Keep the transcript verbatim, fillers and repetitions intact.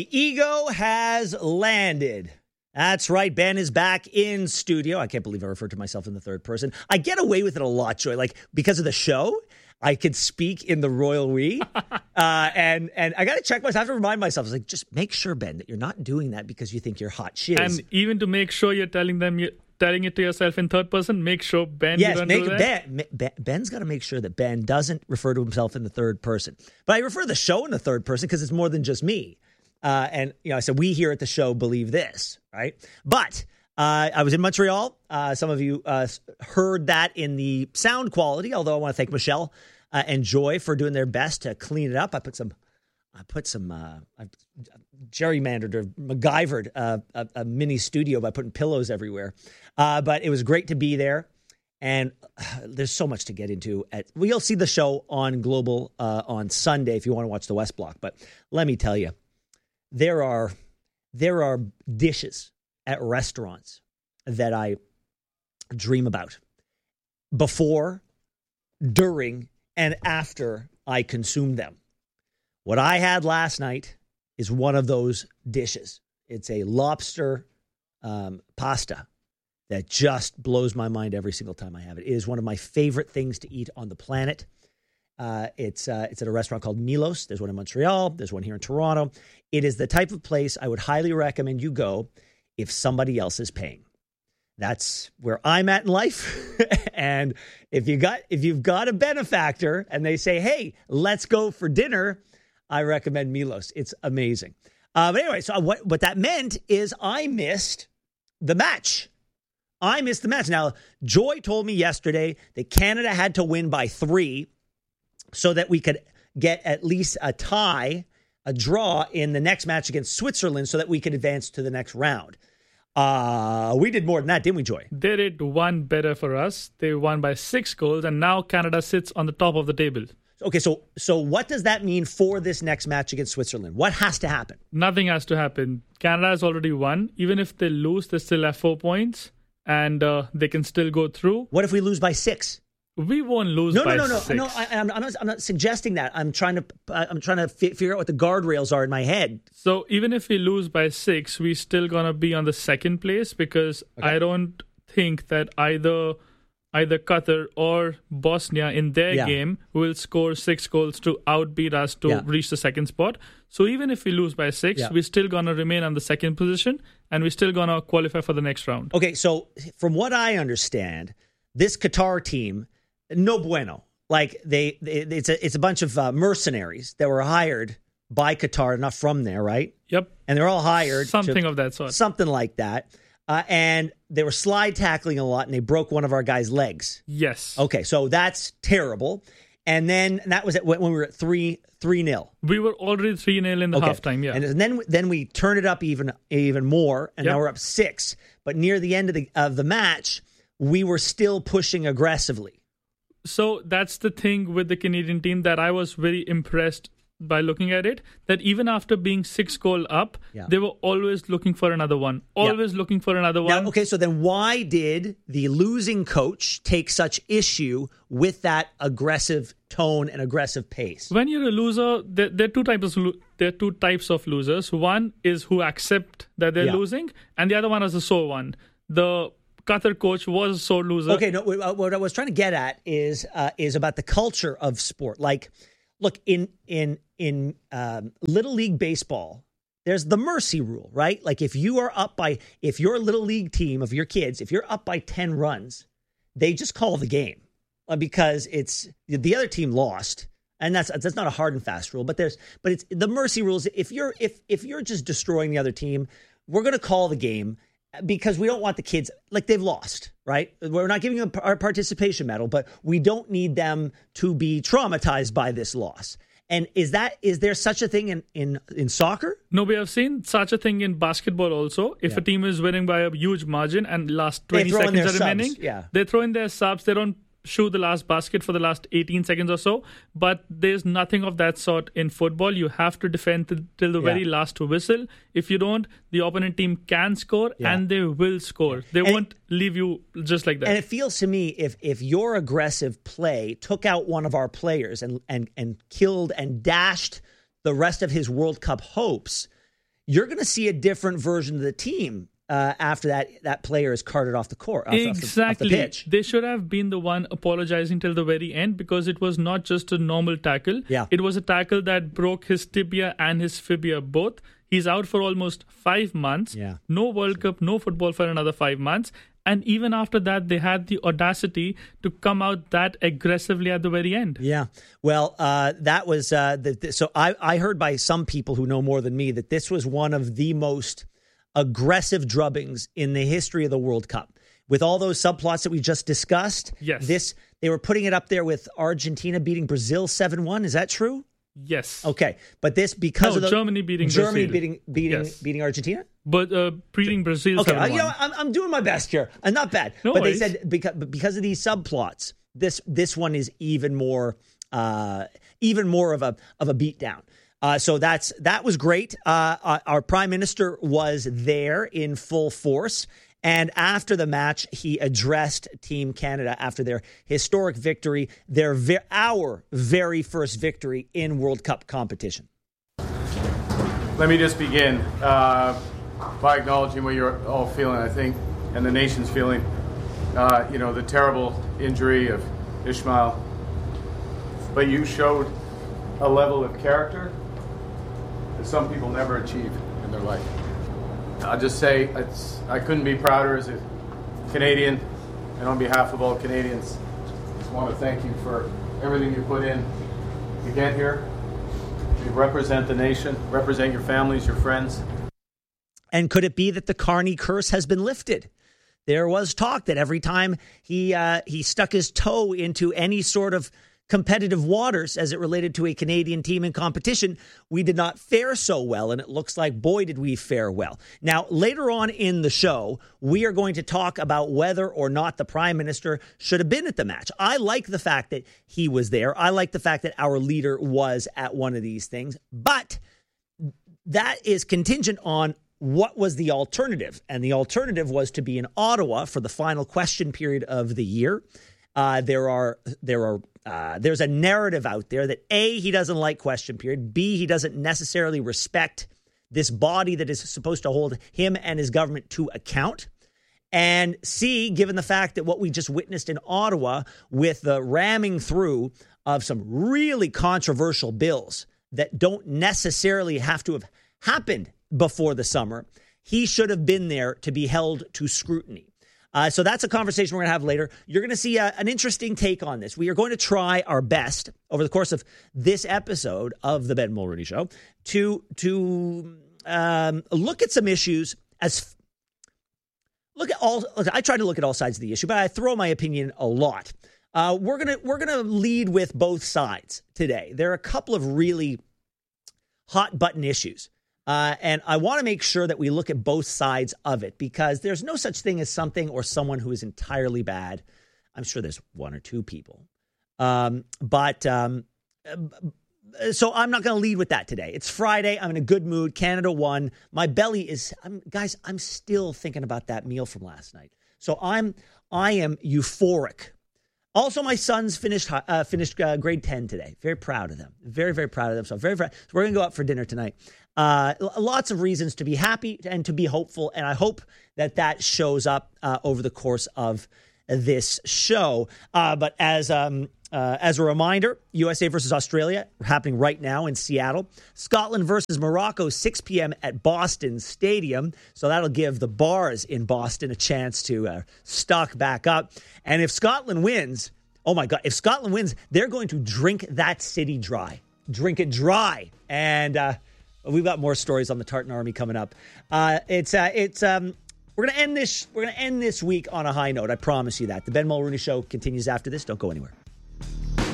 The ego has landed. That's right. Ben is back in studio. I can't believe I referred to myself in the third person. I get away with it a lot, Joy. Like, because of the show, I could speak in the royal we. uh, and and I got to check myself. I have to remind myself. I was like, just make sure, Ben, that you're not doing that because you think you're hot shiz. And even to make sure you're telling them, you're telling it to yourself in third person, make sure, Ben, yes, you don't make, do that. Ben, Ben, Ben's got to make sure that Ben doesn't refer to himself in the third person. But I refer to the show in the third person because it's more than just me. Uh, and, you know, I said, we here at the show believe this, right? But uh, I was in Montreal. Uh, some of you uh, heard that in the sound quality, although I want to thank Michelle uh, and Joy for doing their best to clean it up. I put some, I put some, uh, I gerrymandered or MacGyvered uh, a, a mini studio by putting pillows everywhere. Uh, but it was great to be there. And uh, there's so much to get into. At, well, you'll see the show on Global uh, on Sunday if you want to watch the West Block. But let me tell you, There are there are dishes at restaurants that I dream about before, during, and after I consume them. What I had last night is one of those dishes. It's a lobster um, pasta that just blows my mind every single time I have it. It is one of my favorite things to eat on the planet. Uh, it's uh, it's at a restaurant called Milos. There's one in Montreal. There's one here in Toronto. It is the type of place I would highly recommend you go if somebody else is paying. That's where I'm at in life. And if you got if you've got a benefactor and they say, "Hey, let's go for dinner," I recommend Milos. It's amazing. Uh, but anyway, so what what that meant is I missed the match. I missed the match. Now, Joy told me yesterday that Canada had to win by three so that we could get at least a tie, a draw in the next match against Switzerland so that we could advance to the next round. Uh, we did more than that, didn't we, Joy? They did one better for us. They won by six goals, and now Canada sits on the top of the table. Okay, so so what does that mean for this next match against Switzerland? What has to happen? Nothing has to happen. Canada has already won. Even if they lose, they still have four points, and uh, they can still go through. What if we lose by six? We won't lose no, by no, no, no, six. no. I, I'm, I'm, not, I'm not suggesting that. I'm trying to. I'm trying to fi- figure out what the guardrails are in my head. So even if we lose by six, we still gonna be on the second place because okay. I don't think that either either Qatar or Bosnia in their yeah. game will score six goals to outbeat us to yeah. reach the second spot. So even if we lose by six, yeah. we're still gonna remain on the second position and we're still gonna qualify for the next round. Okay, so from what I understand, this Qatar team. No bueno. Like they, they, it's a it's a bunch of uh, mercenaries that were hired by Qatar, not from there, right? Yep. And they're all hired something to, of that sort, something like that. Uh, and they were slide tackling a lot, and they broke one of our guys' legs. Yes. Okay, so that's terrible. And then and that was at, when we were at three three nil. We were already three nil in the okay. halftime. Yeah. And then then we turned it up even even more, and yep. now we're up six. But near the end of the of the match, we were still pushing aggressively. So that's the thing with the Canadian team that I was very impressed by looking at it, that even after being six goal up, yeah. they were always looking for another one. Always yeah. looking for another one. Now, okay, so then why did the losing coach take such issue with that aggressive tone and aggressive pace? When you're a loser, there, there, are, two types of, there are two types of losers. One is who accept that they're yeah. losing, and the other one is a sore one. The Qatar coach was a sore loser. Okay, no. What I was trying to get at is uh, is about the culture of sport. Like, look in in in um, Little League baseball, there's the mercy rule, right? Like, if you are up by, if your Little League team of your kids, if you're up by ten runs, they just call the game uh, because it's the other team lost, and that's that's not a hard and fast rule. But there's but it's the mercy rules. If you're if if you're just destroying the other team, we're going to call the game. Because we don't want the kids, like they've lost, right? We're not giving them our participation medal, but we don't need them to be traumatized by this loss. And is that is there such a thing in, in, in soccer? No, we have seen such a thing in basketball also. If yeah. a team is winning by a huge margin and last twenty seconds are remaining, yeah. they throw in their subs. They don't shoot the last basket for the last eighteen seconds or so. But there's nothing of that sort in football. You have to defend till, till the yeah. very last whistle. If you don't, the opponent team can score yeah. and they will score. They and won't it, leave you just like that. And it feels to me if if your aggressive play took out one of our players and and and killed and dashed the rest of his World Cup hopes, you're going to see a different version of the team uh, after that that player is carted off the court, off, exactly. off the, off the pitch. They should have been the one apologizing till the very end, because it was not just a normal tackle. Yeah. It was a tackle that broke his tibia and his fibia both. He's out for almost five months. Yeah. No World Cup, no football for another five months. And even after that, they had the audacity to come out that aggressively at the very end. Yeah. Well, uh, that was uh, the, the, so I, I heard by some people who know more than me that this was one of the most aggressive drubbings in the history of the World Cup. With all those subplots that we just discussed, yes. this they were putting it up there with Argentina beating Brazil seven one. Is that true? Yes. Okay. But this because no, of the Germany beating Germany Brazil. beating beating yes. beating Argentina? But uh, beating Brazil. Okay, uh, you know, I'm, I'm doing my best here. I'm not bad. No but worries. they said because because of these subplots, this this one is even more uh, even more of a of a beatdown. Uh, so that's that was great. Uh, our prime minister was there in full force. And after the match, he addressed Team Canada after their historic victory, their ve- our very first victory in World Cup competition. Let me just begin uh, by acknowledging what you're all feeling, I think, and the nation's feeling. Uh, you know, the terrible injury of Ismail. But you showed a level of character that some people never achieve in their life. I'll just say it's, I couldn't be prouder as a Canadian, and on behalf of all Canadians, I just want to thank you for everything you put in to get here. You represent the nation, represent your families, your friends. And could it be that the Carney curse has been lifted? There was talk that every time he uh, he stuck his toe into any sort of competitive waters as it related to a Canadian team in competition, we did not fare so well. And it looks like, boy, did we fare well. Now, later on in the show, we are going to talk about whether or not the Prime Minister should have been at the match. I like the fact that he was there. I like the fact that our leader was at one of these things. But that is contingent on what was the alternative. And the alternative was to be in Ottawa for the final question period of the year. Uh, there are there are uh, there's a narrative out there that A, he doesn't like question period. B, he doesn't necessarily respect this body that is supposed to hold him and his government to account. And C, given the fact that what we just witnessed in Ottawa with the ramming through of some really controversial bills that don't necessarily have to have happened before the summer, he should have been there to be held to scrutiny. Uh, so that's a conversation we're going to have later. You're going to see a, an interesting take on this. We are going to try our best over the course of this episode of the Ben Mulroney Show to to um, look at some issues as look at all. Look, I try to look at all sides of the issue, but I throw my opinion a lot. Uh, we're gonna we're gonna lead with both sides today. There are a couple of really hot button issues. Uh, and I want to make sure that we look at both sides of it, because there's no such thing as something or someone who is entirely bad. I'm sure there's one or two people. Um, but um, so I'm not going to lead with that today. It's Friday. I'm in a good mood. Canada won. My belly is, I'm, guys, I'm still thinking about that meal from last night. So I'm, I am euphoric. Also, my sons finished uh, finished uh, grade ten today. Very proud of them. Very, very proud of them. So very, very. So we're going to go out for dinner tonight. Uh, lots of reasons to be happy and to be hopeful. And I hope that that shows up uh, over the course of this show. Uh, but as um, uh, as a reminder, U S A versus Australia happening right now in Seattle. Scotland versus Morocco, six p.m. at Boston Stadium. So that'll give the bars in Boston a chance to uh, stock back up. And if Scotland wins, oh my God, if Scotland wins, they're going to drink that city dry. Drink it dry. And uh, we've got more stories on the Tartan Army coming up. Uh, it's uh, it's um, we're gonna end this we're gonna end this week on a high note. I promise you that. The Ben Mulroney Show continues after this. Don't go anywhere.